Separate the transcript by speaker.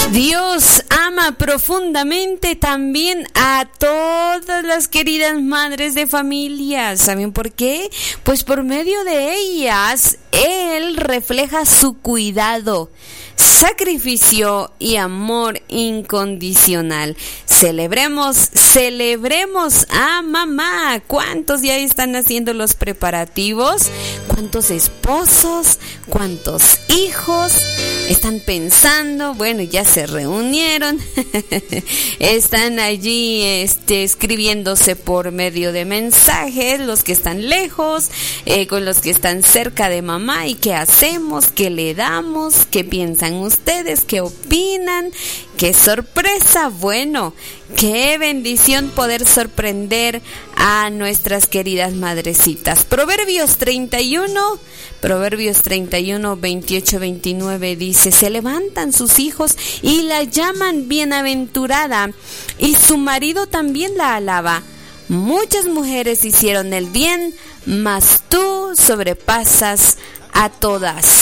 Speaker 1: Dios ama profundamente también a todas las queridas madres de familia. ¿Saben por qué? Pues por medio de ellas, Él refleja su cuidado, sacrificio y amor incondicional. Celebremos a mamá. ¿Cuántos ya están haciendo los preparativos? ¿Cuántos esposos? ¿Cuántos hijos están pensando? Bueno, ya se reunieron. Están allí escribiéndose por medio de mensajes, los que están lejos, con los que están cerca de mamá. ¿Y qué hacemos? ¿Qué le damos? ¿Qué piensan ustedes? ¿Qué opinan? ¡Qué sorpresa! Bueno, qué bendición poder sorprender a nuestras queridas madrecitas. Proverbios 31, 28, 29 dice: se levantan sus hijos y la llaman bienaventurada, y su marido también la alaba. Muchas mujeres hicieron el bien, mas tú sobrepasas a todas.